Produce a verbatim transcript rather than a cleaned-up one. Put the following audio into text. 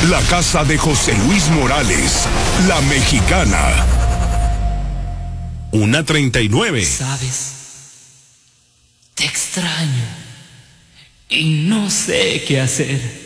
La casa de José Luis Morales, La Mexicana. Una treinta y nueve. ¿Sabes? Te extraño y no sé qué hacer.